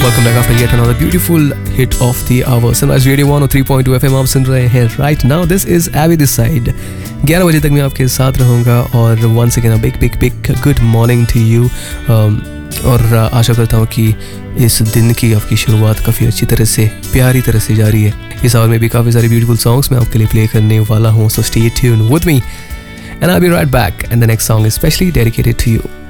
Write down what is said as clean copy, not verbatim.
Welcome back after yet another beautiful hit of the hour. Sunrise Radio 103.2 FM आप सुन रहे हैं right now. This is Abby this side. 11 बजे तक मैं आपके साथ रहूँगा और once again a big good morning to you. और आशा करता हूँ कि इस दिन की आपकी शुरुआत काफ़ी अच्छी तरह से प्यारी तरह से जारी है. इस आवर में भी काफ़ी सारे ब्यूटीफुल सॉन्ग्स मैं आपके लिए प्ले करने वाला हूँ. So stay tuned with me and I'll be right back and the next song is specially dedicated to you.